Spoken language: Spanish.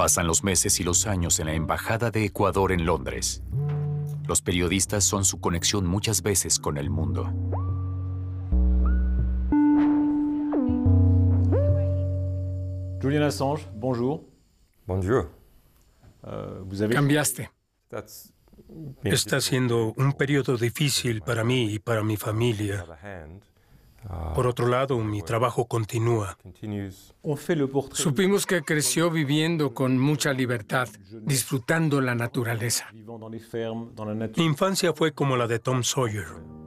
Pasan los meses y los años en la Embajada de Ecuador en Londres. Los periodistas son su conexión muchas veces con el mundo. Julian Assange, bonjour. Bonjour. Cambiaste. Está siendo un periodo difícil para mí y para mi familia. Por otro lado, mi trabajo continúa. Supimos que creció viviendo con mucha libertad, disfrutando la naturaleza. Mi infancia fue como la de Tom Sawyer.